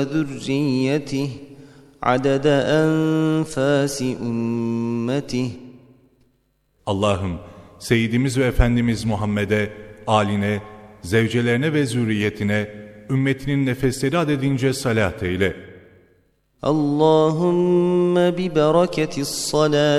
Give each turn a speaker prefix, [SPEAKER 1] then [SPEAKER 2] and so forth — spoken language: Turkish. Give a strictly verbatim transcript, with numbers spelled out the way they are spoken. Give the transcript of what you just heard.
[SPEAKER 1] ذريته عدد أنفاس أمته.
[SPEAKER 2] Allah'ım, Seyyidimiz ve Efendimiz Muhammed'e, âline, zevcelerine ve zürriyetine, ümmetinin nefesleri adedince salat eyle.
[SPEAKER 1] Allahümme bi bereketi s-salâ